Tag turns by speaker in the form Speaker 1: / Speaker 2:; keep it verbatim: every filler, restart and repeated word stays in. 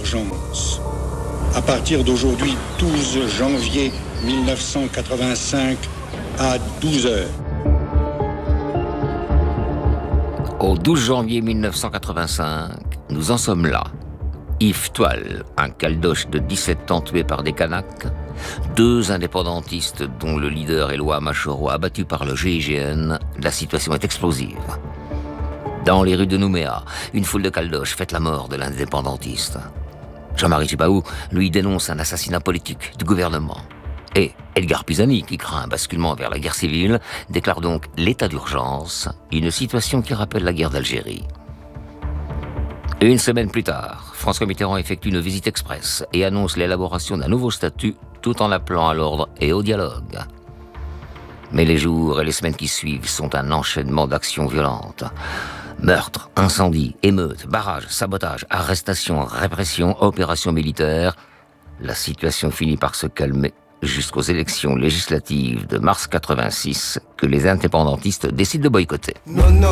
Speaker 1: d'urgence. À partir d'aujourd'hui, douze janvier mille neuf cent quatre-vingt-cinq, à douze heures.
Speaker 2: Au douze janvier mille neuf cent quatre-vingt-cinq, nous en sommes là. Yves Toile, un caldoche de dix-sept ans tué par des Kanaks, deux indépendantistes dont le leader Éloi Machoro abattu par le G I G N, la situation est explosive. Dans les rues de Nouméa, une foule de caldoches fête la mort de l'indépendantiste. Jean-Marie Tjibaou, lui, dénonce un assassinat politique du gouvernement. Et Edgar Pisani, qui craint un basculement vers la guerre civile, déclare donc l'état d'urgence, une situation qui rappelle la guerre d'Algérie. Une semaine plus tard, François Mitterrand effectue une visite express et annonce l'élaboration d'un nouveau statut tout en appelant à l'ordre et au dialogue. Mais les jours et les semaines qui suivent sont un enchaînement d'actions violentes. Meurtres, incendies, émeutes, barrages, sabotages, arrestations, répression, opérations militaires. La situation finit par se calmer jusqu'aux élections législatives de mars quatre-vingt-six que les indépendantistes décident de boycotter. Non, non.